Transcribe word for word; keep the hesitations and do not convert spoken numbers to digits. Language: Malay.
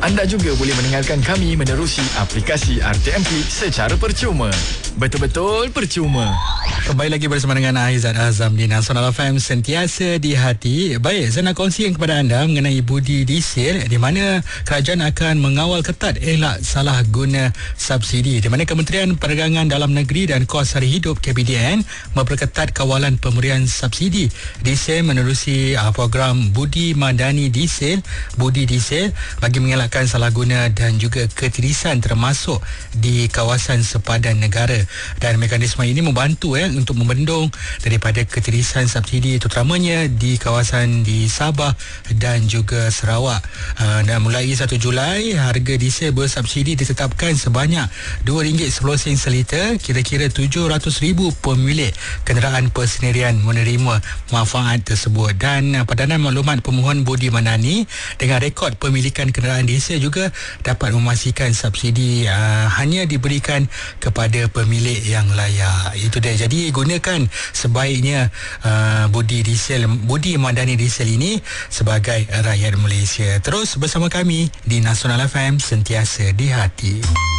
Anda juga boleh mendengarkan kami menerusi aplikasi R T M P secara percuma. Betul-betul percuma. Kembali lagi bersama dengan Aizat Azam di Nasional F M, sentiasa di hati. Baik, saya nak kongsikan kepada anda mengenai budi diesel, di mana kerajaan akan mengawal ketat elak salah guna subsidi, di mana Kementerian Perdagangan Dalam Negeri dan Kos Sari Hidup K P D N memperketat kawalan pemberian subsidi diesel menerusi uh, program Budi Madani Diesel, Budi Diesel, bagi mengelakkan salah guna dan juga ketirisan termasuk di kawasan sepadan negara. Dan mekanisme ini membantu eh, untuk membendung daripada ketirisan subsidi, terutamanya di kawasan di Sabah dan juga Sarawak. Uh, dan mulai satu Julai, harga diesel bersubsidi ditetapkan sebanyak dua ringgit sepuluh sen seliter. Kira-kira tujuh ratus ribu pemilik kenderaan persendirian menerima manfaat tersebut. Dan uh, Padanan Maklumat Pemohon Budi Madani dengan rekod pemilikan kenderaan diesel juga dapat memastikan subsidi uh, hanya diberikan kepada pemilik yang layak. Itu dia. Jadi gunakan sebaiknya uh, Budi Diesel, Budi Madani Diesel ini sebagai rakyat Malaysia. Terus bersama kami di Nasional F M, sentiasa di hati.